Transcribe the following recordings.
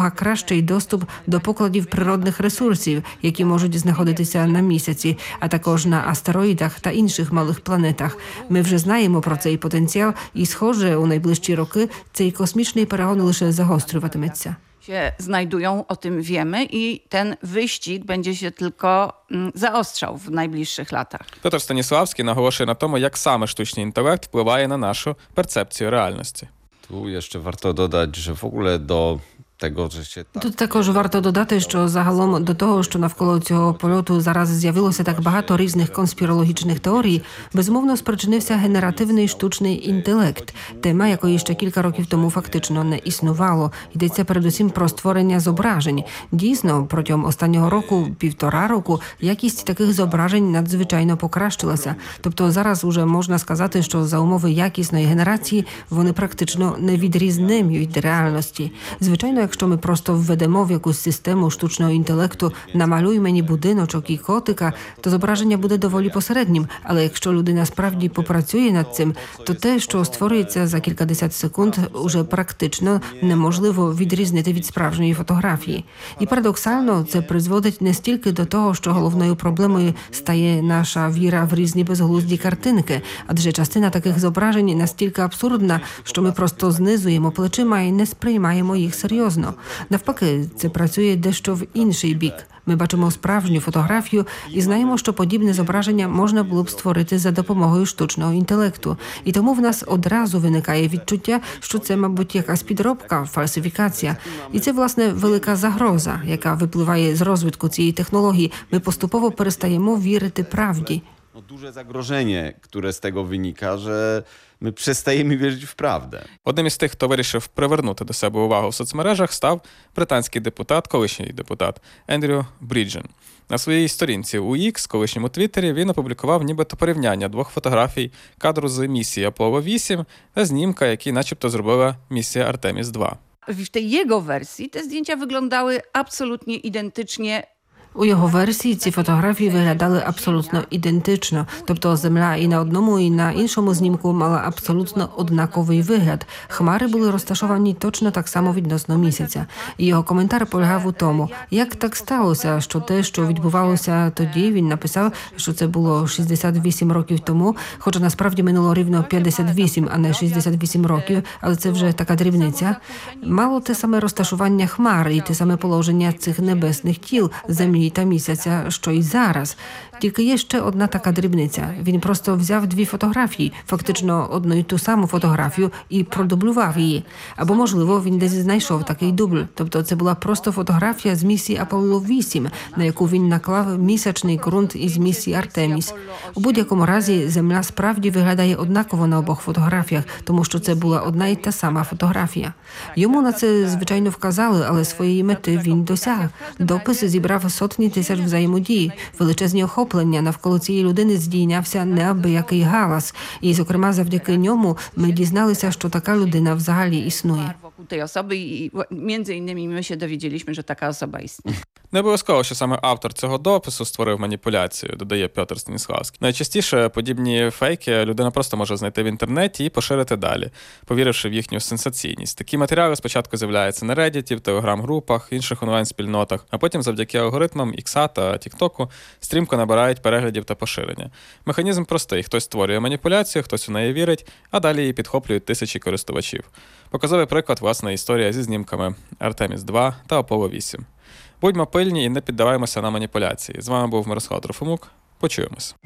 якомога кращий доступ до покладів природних ресурсів, які можуть знаходитися на місяці, а також на астероїдах та інших малих планетах. Ми вже знаємо про цей потенціал і, схоже, у найближчі роки цей космічний перегон лише загострюватиметься. Się znajdują, o tym wiemy i ten wyścig będzie się tylko zaostrzał w najbliższych latach. Петр Станіславський наголошує на тому, як саме штучний інтелект впливає на нашу перцепцію реальності. Tu jeszcze warto dodać, że w ogóle do tego, że się Тут також варто додати, що загалом до того, що навколо цього польоту зараз з'явилося так багато різних конспірологічних теорій, безумовно спричинився генеративний штучний інтелект, тема якої ще кілька років тому фактично не існувало. Йдеться передусім про створення зображень. Дійсно, протягом останнього року, 1,5 року, якість таких зображень надзвичайно покращилася. Тобто зараз уже можна сказати, що за умови якісної генерації вони практично невідрізними від реальності. Звичайно, якщо ми просто введемо в якусь систему штучного інтелекту «намалюй мені будиночок і котика», то зображення буде доволі посереднім. Але якщо людина справді попрацює над цим, то те, що створюється за кількадесят секунд, уже практично неможливо відрізнити від справжньої фотографії. І парадоксально, це призводить не стільки до того, що головною проблемою стає наша віра в різні безглузді картинки, адже частина таких зображень настільки абсурдна, що ми просто знизуємо плечима і не сприймаємо їх серйозно. Навпаки, це працює дещо в інший бік. Ми бачимо справжню фотографію і знаємо, що подібне зображення можна було б створити за допомогою штучного інтелекту. І тому в нас одразу виникає відчуття, що це, мабуть, якась підробка, фальсифікація. І це, власне, велика загроза, яка випливає з розвитку цієї технології. Ми поступово перестаємо вірити правді. Duże zagrożenie, które z tego wynika, że my przestajemy wierzyć w prawdę. Одним із тих, хто вирішив привернути до себе увагу в соцмережах, став британський депутат, колишній депутат Ендрю Бріджен. На своїй сторінці у X, колишньому Твіттері, він опублікував нібито порівняння 2 фотографій кадру з місії Apollo 8 та знімка, який начебто зробила місія Артеміс 2. W tej jego wersji te zdjęcia wyglądały absolutnie identycznie. У його версії ці фотографії виглядали абсолютно ідентично. Тобто земля і на одному, і на іншому знімку мала абсолютно однаковий вигляд. Хмари були розташовані точно так само відносно місяця. І його коментар полягав у тому, як так сталося, що те, що відбувалося тоді, він написав, що це було 68 років тому, хоча насправді минуло рівно 58, а не 68 років, але це вже така дрібниця. Мало те саме розташування хмар і те саме положення цих небесних тіл, землі та місяця, що й зараз. Тільки є ще одна така дрібниця. Він просто взяв 2 фотографії, фактично одну і ту саму фотографію, і продублював її. Або, можливо, він десь знайшов такий дубль. Тобто це була просто фотографія з місії Apollo 8, на яку він наклав місячний ґрунт із місії Артеміс. У будь-якому разі, Земля справді виглядає однаково на обох фотографіях, тому що це була одна і та сама фотографія. Йому на це, звичайно, вказали, але своєї мети він досяг. Допис зібрав сотні тисяч взаємодій. Величезні охоплення навколо цієї людини здійнявся неабиякий галас. І, зокрема, завдяки ньому ми дізналися, що така людина взагалі існує. Wokół tej osoby i między innymi my się dowiedzieliśmy, że taka osoba istnieje. Не обов'язково, що саме автор цього допису створив маніпуляцію, додає Петр Станіславський. Найчастіше подібні фейки людина просто може знайти в інтернеті і поширити далі, повіривши в їхню сенсаційність. Такі матеріали спочатку з'являються на Reddit, в телеграм-групах, інших онлайн-спільнотах, а потім завдяки алгоритмам Ікса та Тіктоку стрімко набирають переглядів та поширення. Механізм простий. Хтось створює маніпуляцію, хтось у неї вірить, а далі її підхоплюють тисячі користувачів. Показовий приклад, власне, історія зі знімками Артеміс 2 та Apollo 8. Будьмо пильні і не піддаваємося на маніпуляції. З вами був Мирослав Трофимук. Почуємось.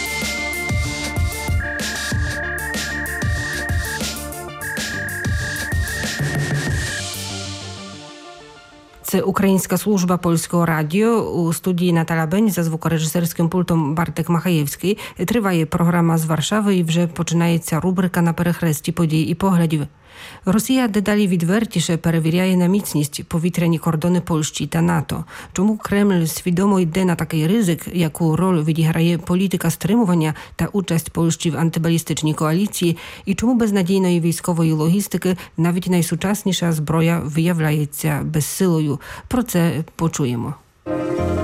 Це Українська служба Польського радіо. У студії Наталя Бень, за звукорежисерським пультом Бартек Махаєвський. Триває програма з Варшави і вже починається рубрика «На перехресті подій і поглядів». Росія дедалі відвертіше перевіряє на міцність повітряні кордони Польщі та НАТО. Чому Кремль свідомо йде на такий ризик, яку роль відіграє політика стримування та участь Польщі в антибалістичній коаліції, і чому без надійної військової логістики навіть найсучасніша зброя виявляється безсилою? Про це почуємо.